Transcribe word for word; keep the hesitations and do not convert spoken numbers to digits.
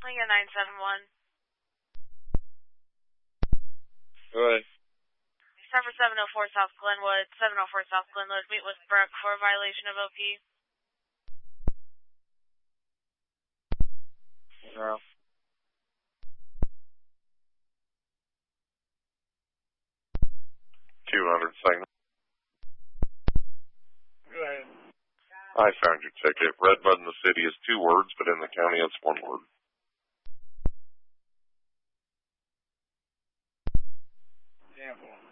Lincoln nine seven one. Go ahead. Stop for seven oh four South Glenwood. seven oh four South Glenwood. Meet with Brooke for a violation of O P. No. two hundred segment. Go ahead. I found your ticket. Red mud in the city is two words, but in the county it's one word. Example.